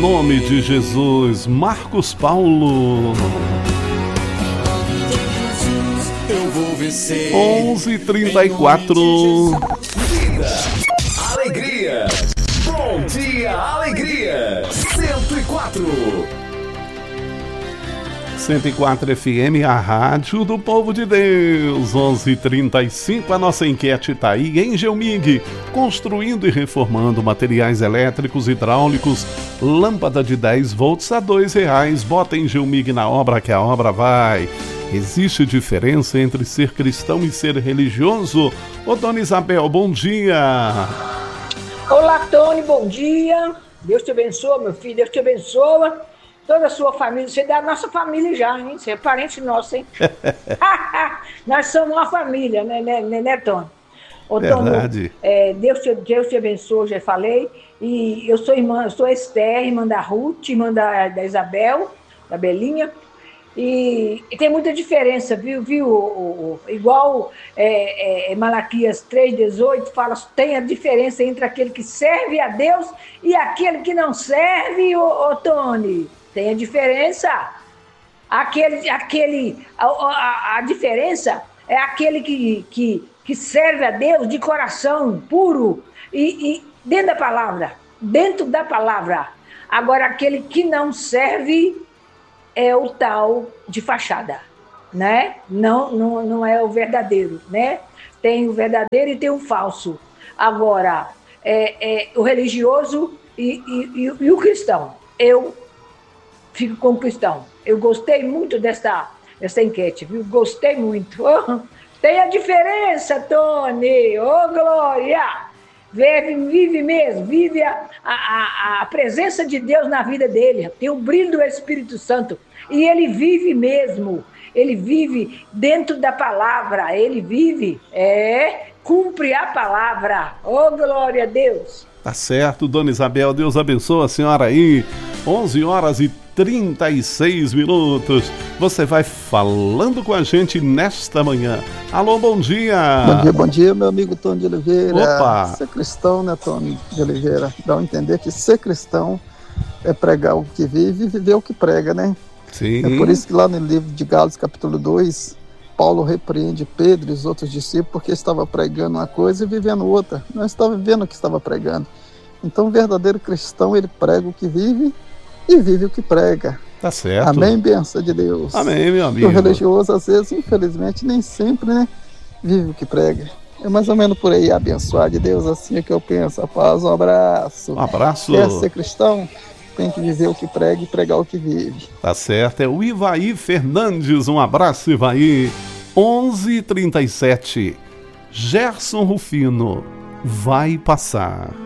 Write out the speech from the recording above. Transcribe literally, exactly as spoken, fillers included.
nome de Jesus. Marcos Paulo. Eu vou vencer. onze e trinta e quatro. Vida, alegria. Bom dia, alegria. cento e quatro. cento e quatro F M, a rádio do povo de Deus. onze e trinta e cinco, a nossa enquete está aí. Em Gelmig, construindo e reformando materiais elétricos, hidráulicos, lâmpada de dez volts a dois reais. Bota em Gelmig na obra que a obra vai. Existe diferença entre ser cristão e ser religioso? Ô, Dona Isabel, bom dia. Olá, Tony, bom dia. Deus te abençoe, meu filho, Deus te abençoe. Toda a sua família, você é da nossa família já, hein? Você é parente nosso, hein? Nós somos uma família, né, né, né, né Tony? Ô, Verdade. Tony, é, Deus, te, Deus te abençoe, já falei. E eu sou irmã, eu sou a Esther, irmã da Ruth, irmã da, da Isabel, da Belinha. E, e tem muita diferença, viu? viu? O, o, igual é, é, Malaquias três, dezoito fala, tem a diferença entre aquele que serve a Deus e aquele que não serve, ô, ô Tony. Tem a diferença. Aquele, aquele, a, a, a diferença é aquele que, que, que serve a Deus de coração puro e, e dentro da palavra, dentro da palavra. Agora, aquele que não serve é o tal de fachada, né? Não, não, não é o verdadeiro, né? Tem o verdadeiro e tem o falso. Agora, é, é o religioso e, e, e, e o cristão. Eu fico com o cristão. Eu gostei muito dessa, dessa enquete, viu? Gostei muito. Oh, tem a diferença, Tony! Ô, oh, Glória! Vive, vive mesmo, vive a, a, a presença de Deus na vida dele, tem o brilho do Espírito Santo, e ele vive mesmo, ele vive dentro da palavra, ele vive, é, cumpre a palavra. Oh, glória a Deus! Tá certo, Dona Isabel, Deus abençoe a senhora aí. onze horas e trinta e seis minutos. Você vai falando com a gente nesta manhã. Alô, bom dia. Bom dia, bom dia, meu amigo Tony de Oliveira. Opa. Ser cristão, né, Tony de Oliveira? Dá a entender que ser cristão é pregar o que vive e viver o que prega, né? Sim. É por isso que lá no livro de Gálatas, capítulo dois, Paulo repreende Pedro e os outros discípulos porque estava pregando uma coisa e vivendo outra. Não estava vivendo o que estava pregando. Então, o verdadeiro cristão, ele prega o que vive e vive o que prega. Tá certo. Amém, benção de Deus. Amém, meu amigo. O religioso, às vezes, infelizmente, nem sempre, né, vive o que prega. É mais ou menos por aí, abençoar de Deus, assim é que eu penso. A paz, um abraço. Um abraço. Quer ser cristão? Tem que viver o que prega e pregar o que vive. Tá certo, é o Ivaí Fernandes. Um abraço, Ivaí. onze e trinta e sete. Gerson Rufino, vai passar.